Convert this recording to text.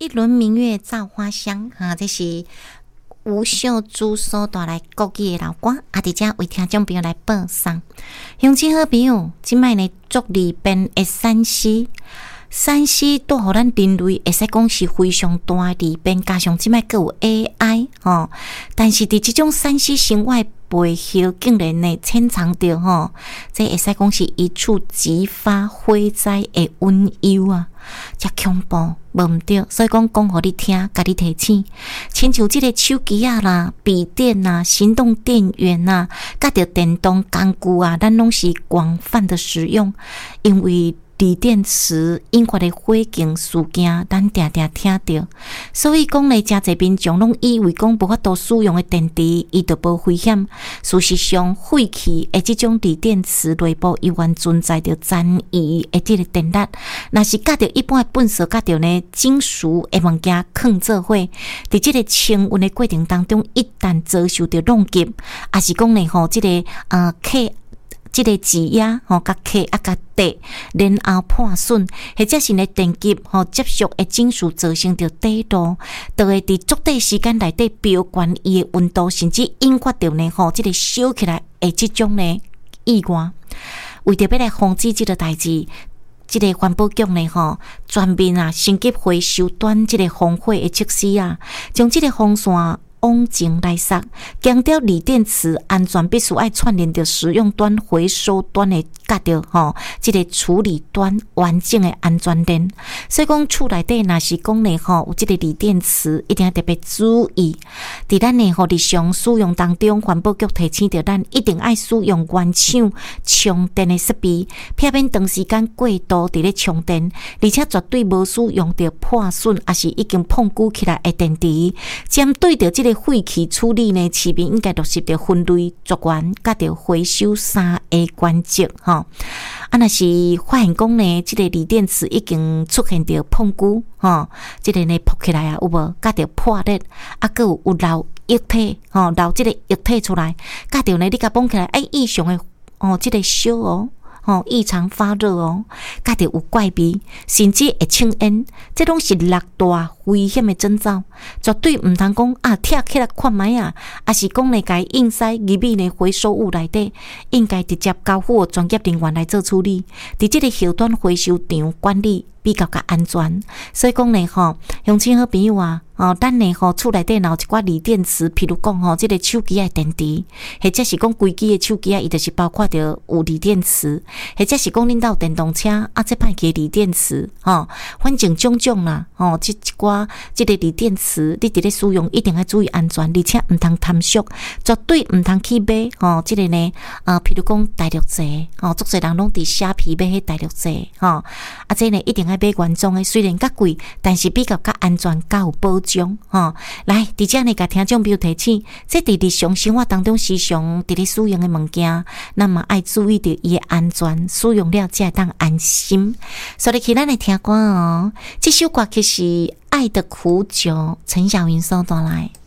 一轮明月照花香这是吴秀珠所带来国语的老歌，伫遮为听众朋友来播送。乡亲好朋友，即摆呢足利边的山西带互咱人类会使讲是非常大的利便，加上即摆佫有 AI 但是伫即种山西生活背后，竟然呢潜藏着这会使讲是一触即发火灾的温忧啊！遮恐怖，无毋对，所以讲互你听，甲你提醒，亲像即个手机啊啦、笔电啊、行动电源啊，甲着电动工具啊，咱拢是广泛的使用，因为锂电池引发的火警事件，咱常常听到，所以讲呢，真侪民众拢以为讲无法度使用的电池，伊就无危险。事实上，废弃的这种锂电池内部依然存在着残余的这个电力，若是甲着一般的粪扫，甲着呢金属的物件放做伙，伫这个清运的过程当中，一旦遭受着弄击，也是讲呢这个客。即个挤压甲客甲地，然后破损，或者是呢电极接触的金属造成着底度，就会伫足短时间内底飙悬伊的温度，甚至引发着呢即个烧起来的即种呢意外。为着要来防止即个代志，即个环保局呢全面升级回收端即个防火的措施啊，将即个风扇往前来塞，强调锂电池安全必须爱串联着使用端、回收端的甲着即个处理端完整的安全链。所以讲厝内底若是讲呢有即个锂电池，一定要特别注意。伫咱呢日常使用当中，环保局提醒着咱一定爱使用原厂充电的设备，避免长时间过度伫咧充电，而且绝对无使用着破损也是已经碰久起来的电池。针对着即个废弃处理呢，市民应该落实着分类、绝缘、甲着回收3个原则若是发现讲呢，即个锂电池已经出现着碰久即个呢扑起来有无？甲着破裂佫有漏液体漏即个液体出来，甲着呢你甲绑起来异常的即个烧异常发热甲着有怪味，甚至会呛烟，这拢是6大危险的征兆，绝对毋通讲拆起来看卖也是讲呢，甲伊硬塞入去呢回收物内底，应该直接交付专业人员来做处理，伫即个后端回收场管理比较安全。所以讲呢乡亲好朋友咱呢厝内底若有一寡锂电池，譬如讲即个手机的电池，或者是讲规机的手机伊就是包括着有锂电池，或者是讲恁兜有电动车这歹去锂电池反正种种啦即一寡即个锂电池，你伫咧使用一定要注意安全，而且毋通贪俗，绝对毋通去买即个呢譬如讲大陆chế足侪人拢伫虾皮买迄大陆chế这呢一定要买原装的，虽然较贵，但是比较安全，较有保障来，伫遮呢，甲听众朋友提醒，这伫日常生活当中时常伫咧使用的物件，那么爱注意着伊的安全，使用了才会当安心。所以起咱来听歌这首歌曲是《爱的苦酒》，陈小云所带来。